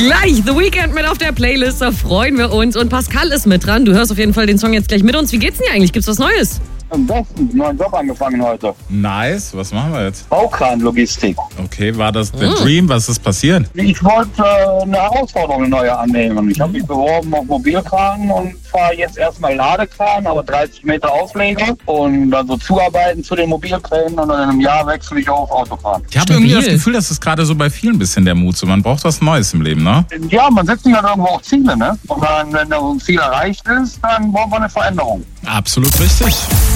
Gleich The Weeknd mit auf der Playlist, da freuen wir uns. Und Pascal ist mit dran. Du hörst auf jeden Fall den Song jetzt gleich mit uns. Wie geht's denn dir eigentlich? Gibt's was Neues? Am besten, neuen Job angefangen heute. Nice, was machen wir jetzt? Baukranlogistik. Okay, war das der Dream? Was ist passiert? Ich wollte eine Herausforderung, eine neue annehmen. Ich habe mich beworben auf Mobilkran und fahre jetzt erstmal Ladekran, aber 30 Meter Ausleger und dann so zuarbeiten zu den Mobilkränen und dann in einem Jahr wechsle ich auf Autokran. Ich habe irgendwie das Gefühl, das ist gerade so bei vielen ein bisschen der Mut. So, man braucht was Neues im Leben, ne? Ja, man setzt sich dann irgendwo auch Ziele, ne? Und dann, wenn da so ein Ziel erreicht ist, dann braucht man eine Veränderung. Absolut richtig.